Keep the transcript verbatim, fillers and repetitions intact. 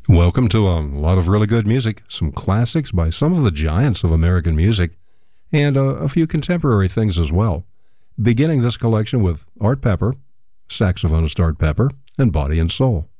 Welcome to a lot of really good music, some classics by some of the giants of American music, and uh, a few contemporary things as well. Beginning this collection with Art Pepper, saxophonist Art Pepper, and Body and Soul.